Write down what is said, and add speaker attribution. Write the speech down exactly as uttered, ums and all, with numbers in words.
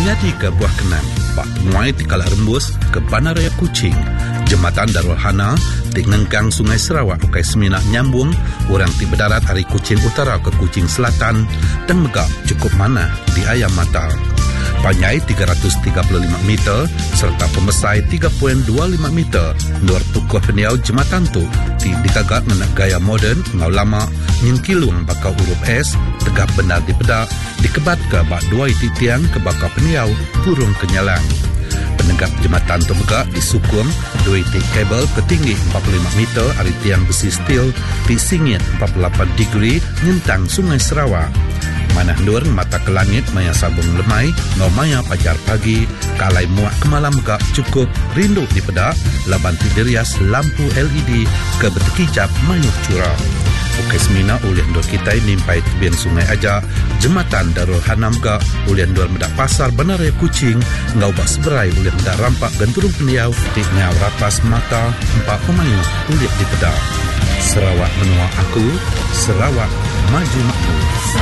Speaker 1: Menyadi ke buah kenang, bak penguai di Kala Rembus ke Bandaraya Kuching. Jembatan Darul Hana di ngengkang Sungai Sarawak ukai semina nyambung orang ti berdarat dari Kuching Utara ke Kuching Selatan dan megak cukup mana di Ayam Mata. Panjai tiga ratus tiga puluh lima meter serta pembesai tiga koma dua lima meter. Luar tukuh peniau jembatan tu di dikagak menak gaya moden ngau lama nyengkilung bakau huruf S tegap benar di pedak dikebat ke bak dua iti tiang ke bakau peniau burung kenyalang. Penegak jembatan tu megak disukum dua iti kabel ketinggi empat puluh lima meter dari tiang besi steel di singit empat puluh lapan degree nyentang Sungai Sarawak. Manah nur mata ke langit maya sabung lemai ngau maya pajar pagi kalai muak ke malam megak cukup rindu di pedak laban tiderias lampu L E D ke bertekijap mayuh curah. Ukai semina ulian dua kita nimpai tebian sungai aja jembatan Darul Hana megak ulian dua medak pasar Bandaraya Kuching ngau bak seberai ulian medak rampak ganturung peniau di ngau rapas mata empat pemayuh ulian di pedak. Sarawak menua aku, Sarawak maju makmur.